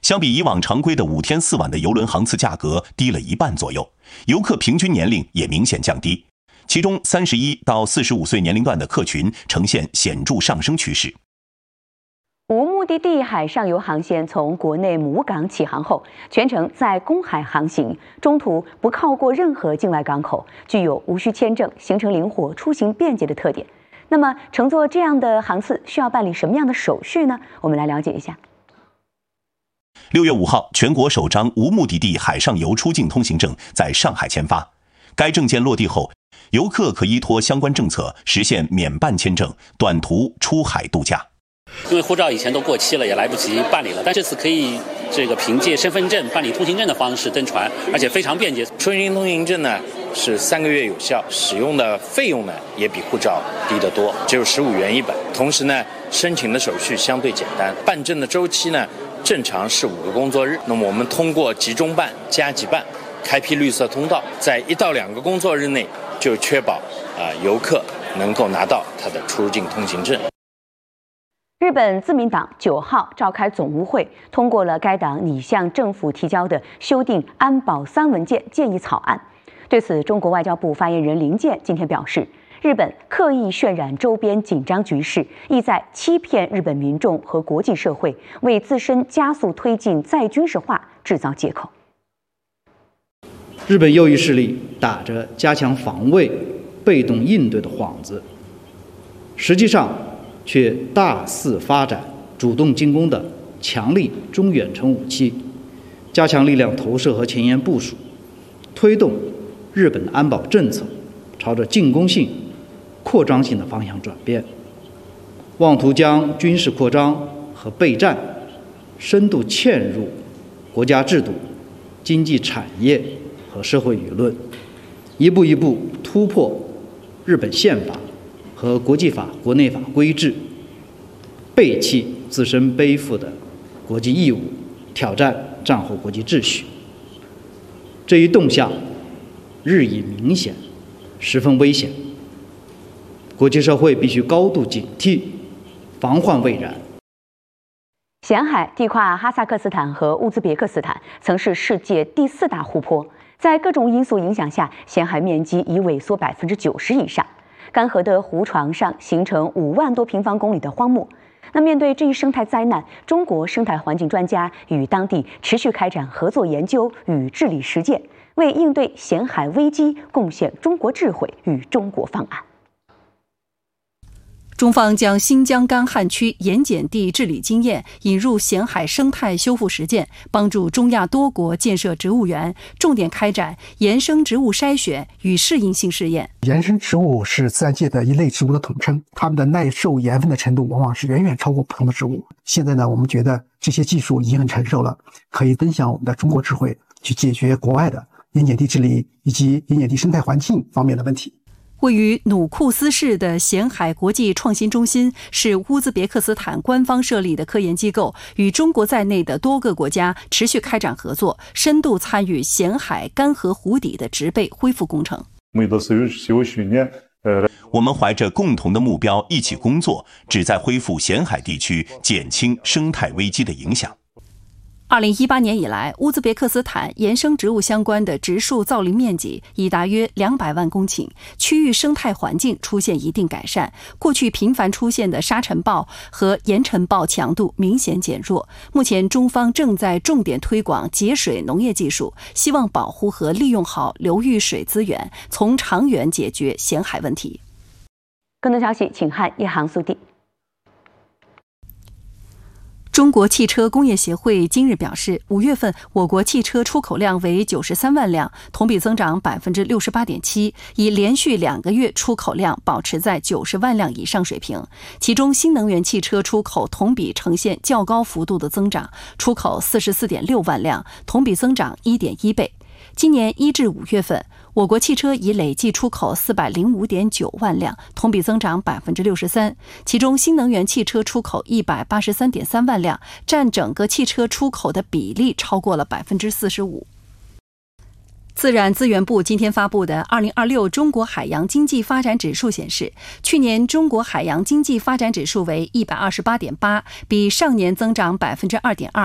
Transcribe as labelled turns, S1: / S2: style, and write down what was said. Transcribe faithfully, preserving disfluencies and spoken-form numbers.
S1: 相比以往常规的五天四晚的邮轮航次价格低了一半左右，游客平均年龄也明显降低，其中三十一到四十五岁年龄段的客群呈现显著上升趋势。
S2: 无目的地海上游航线从国内母港起航后，全程在公海航行，中途不靠过任何境外港口，具有无需签证、行程灵活、出行便捷的特点。那么，乘坐这样的航次需要办理什么样的手续呢？我们来了解一下。
S1: 六月五号，全国首张无目的地海上游出境通行证在上海签发。该证件落地后，游客可依托相关政策实现免办签证，短途出海度假。
S3: 因为护照以前都过期了，也来不及办理了，但这次可以这个凭借身份证办理通行证的方式登船，而且非常便捷。
S4: 出境通行证呢是三个月有效，使用的费用呢也比护照低得多，只有十五元一本。同时呢，申请的手续相对简单，办证的周期呢正常是五个工作日。那么我们通过集中办、加急办，开辟绿色通道，在一到两个工作日内就确保啊、呃、游客能够拿到他的出入境通行证。
S2: 日本自民党九号召开总务会，通过了该党拟向政府提交的修订安保三文件建议草案。对此，中国外交部发言人林健今天表示，日本刻意渲染周边紧张局势，意在欺骗日本民众和国际社会，为自身加速推进再军事化制造借口。
S5: 日本右翼势力打着加强防卫、被动应对的幌子，实际上却大肆发展主动进攻的强力中远程武器，加强力量投射和前沿部署，推动日本的安保政策朝着进攻性、扩张性的方向转变，妄图将军事扩张和备战深度嵌入国家制度、经济产业和社会舆论，一步一步突破日本宪法和国际法、国内法规制，背弃自身背负的国际义务，挑战战后国际秩序。这一动向日益明显，十分危险。国际社会必须高度警惕，防患未然。
S2: 咸海地跨哈萨克斯坦和乌兹别克斯坦，曾是世界第四大湖泊，在各种因素影响下，咸海面积已萎缩百分之九十以上。干涸的湖床上形成五万多平方公里的荒漠。那面对这一生态灾难，中国生态环境专家与当地持续开展合作研究与治理实践，为应对咸海危机贡献中国智慧与中国方案。
S6: 中方将新疆干旱区盐碱地治理经验引入咸海生态修复实践，帮助中亚多国建设植物园，重点开展原生植物筛选与适应性试验。
S7: 原生植物是自然界的一类植物的统称，它们的耐受盐分的程度往往是远远超过普通的植物。现在呢，我们觉得这些技术已经很成熟了，可以分享我们的中国智慧，去解决国外的盐碱地治理以及盐碱地生态环境方面的问题。
S6: 位于努库斯市的咸海国际创新中心是乌兹别克斯坦官方设立的科研机构，与中国在内的多个国家持续开展合作，深度参与咸海干涸湖底的植被恢复工程。
S1: 我们怀着共同的目标一起工作，旨在恢复咸海地区，减轻生态危机的影响。
S6: 二零一八年以来，乌兹别克斯坦野生植物相关的植树造林面积已达约两百万公顷，区域生态环境出现一定改善，过去频繁出现的沙尘暴和盐尘暴强度明显减弱。目前，中方正在重点推广节水农业技术，希望保护和利用好流域水资源，从长远解决咸海问题。
S2: 更多消息，请看一航速递。
S6: 中国汽车工业协会今日表示，五月份我国汽车出口量为九十三万辆，同比增长百分之六十八点七，已连续两个月出口量保持在九十万辆以上水平。其中，新能源汽车出口同比呈现较高幅度的增长，出口四十四点六万辆，同比增长一点一倍。今年一至五月份，我国汽车已累计出口四百零五点九万辆，同比增长百分之六十三。其中，新能源汽车出口一百八十三点三万辆，占整个汽车出口的比例超过了百分之四十五。自然资源部今天发布的二零二六中国海洋经济发展指数显示，去年中国海洋经济发展指数为一百二十八点八，比上年增长百分之二点二。